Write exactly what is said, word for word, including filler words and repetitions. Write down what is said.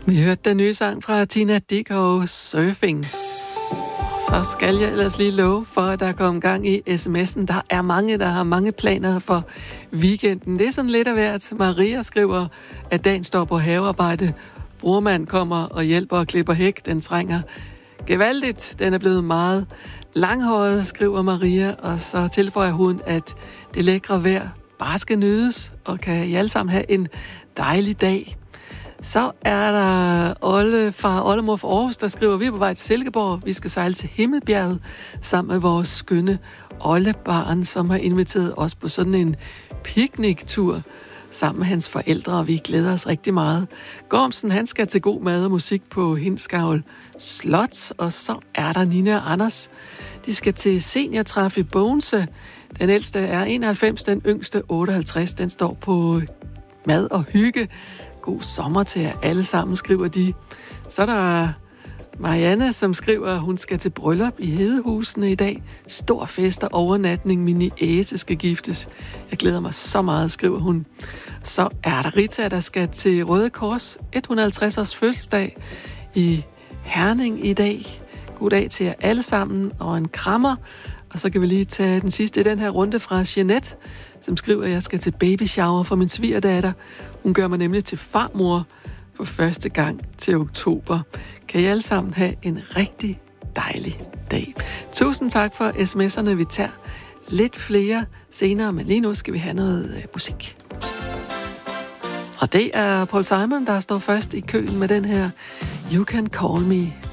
Vi hørte den nye sang fra Tina Dickow, Surfing. Så skal jeg ellers lige love for, at der er kommet gang i sms'en. Der er mange, der har mange planer for weekenden. Det er sådan lidt af hvert. Maria skriver, at dagen står på havearbejde. Brormand kommer og hjælper og klipper hæk. Den trænger gevaldigt. Den er blevet meget langhåret, skriver Maria. Og så tilføjer hun, at det lækre vejr bare skal nydes, og kan I alle sammen have en dejlig dag. Så er der Olle fra Oldemor fra Aarhus, der skriver, vi er på vej til Silkeborg. Vi skal sejle til Himmelbjerget sammen med vores skønne Ollebarn, som har inviteret os på sådan en pikniktur sammen med hans forældre, og vi glæder os rigtig meget. Gormsen, han skal til god mad og musik på Hindsgavl Slot, og så er der Nina og Anders. De skal til seniortræf i Bogense. Den ældste er enoghalvfems, den yngste otteoghalvtreds. Den står på mad og hygge. God sommer til jer alle sammen, skriver de. Så er der Marianne, som skriver, at hun skal til bryllup i Hedehusene i dag. Stor fest og overnatning, min niece skal giftes. Jeg glæder mig så meget, skriver hun. Så er der Rita, der skal til Røde Kors et hundrede og halvtreds års fødselsdag i Herning i dag. God dag til jer alle sammen, og en krammer. Og så kan vi lige tage den sidste i den her runde fra Jeanette, som skriver, at jeg skal til baby shower for min svigerdatter. Hun gør mig nemlig til farmor for første gang til oktober. Kan I alle sammen have en rigtig dejlig dag. Tusind tak for sms'erne. Vi tager lidt flere senere, men lige nu skal vi have noget øh, musik. Og det er Paul Simon, der står først i køen med den her You Can Call Me.